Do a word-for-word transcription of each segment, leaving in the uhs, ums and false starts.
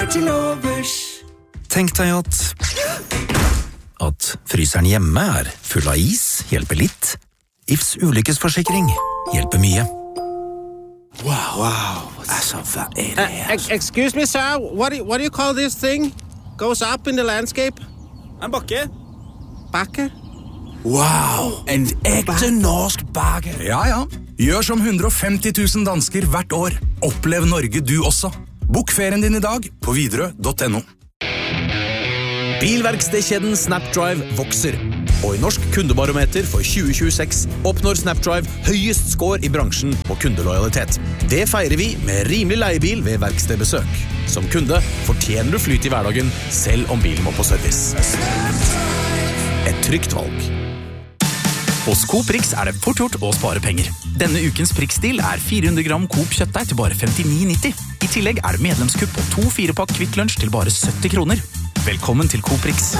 til overs. Tenk deg at At fryseren hjemme er full av is hjelper litt. Ifs ulykkesforsikring hjelper mye. Wow, wow. Altså, hva er det her? Uh, excuse me, sir. What do, you, what do you call this thing? Goes up in the landscape? En bakke. Bakke? Wow, en ekte norsk bakke. Ja, ja. Gjør som hundre og femti tusen dansker hvert år. Opplev Norge du også. Bok ferien din i dag på widerøe punktum no. Bilverkstedkjeden Snapdrive vokser. Og i Norsk kundebarometer for tjue tjueseks oppnår Snapdrive høyest score i bransjen på kundelojalitet. Det feirer vi med rimelig leiebil ved verkstedbesøk. Som kunde fortjener du flyt i hverdagen, selv om bilen må på service. Et trygt valg. Hos Coop Rix er det fort gjort å spare penger. Denne ukens Prix-stil er fire hundre gram Coop kjøttdeig til bare femtini nitti. I tillegg er det medlemskupp på to fire-pakk Kvikk Lunsj til bare sytti kroner. Velkommen til Coop Rix.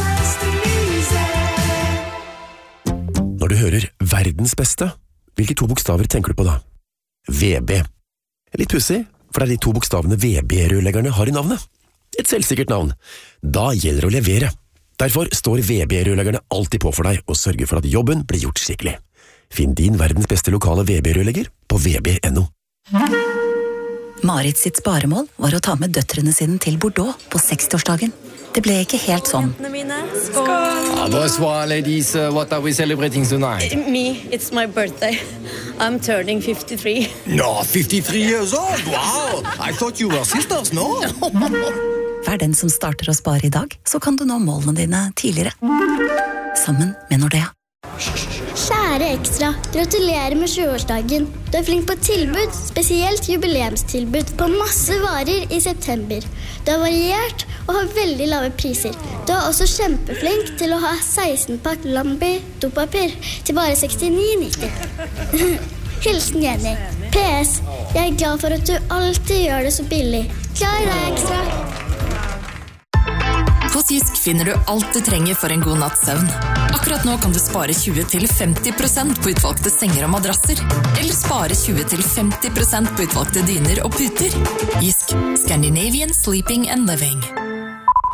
Når du hører verdens beste, hvilke to bokstaver tenker du på da? V B. Litt pussig, for det er de to bokstavene V B-rørleggerne har i navnet. Et selvsikkert navn. Da gjelder det å levere. Derfor står V B-rørleggerne alltid på for deg og sørger for at jobben blir gjort skikkelig. Finn din verdens beste lokale V B-rørlegger på v b punktum no. Marit sitt sparemål var å ta med døtrene sine til Bordeaux på sekstiårsdagen. Det ble ikke helt sånn. Skål! Ah, bonsoir, ladies. Uh, what are we celebrating tonight? Me, it's my birthday. I'm turning fifty-three. No, fifty-three years old. Wow! I thought you were sisters, no? Vær den som starter å spare i dag, så kan du nå målene dine tidligere. Sammen med Nordea. Kjære Ekstra, gratulerer med tjueårsdagen. Du er flink på tilbud, spesielt jubileumstilbud på masse varer i september. Du er variert og har veldig lave priser. Du er også kjempeflink til å ha seksten-pakk Lambi dopapir til bare sekstini nitti. Hilsen Jenny. P S. Jeg er glad for at du alltid gjør det så billig. Klar deg, Ekstra. Hos Jysk finner du alt du trenger for en god natts søvn. Akkurat nå kan du spare tjue til femti prosent på utvalgte senger og madrasser. Eller spare tjue til femti prosent på utvalgte dyner og puter. Jysk. Scandinavian Sleeping and Living.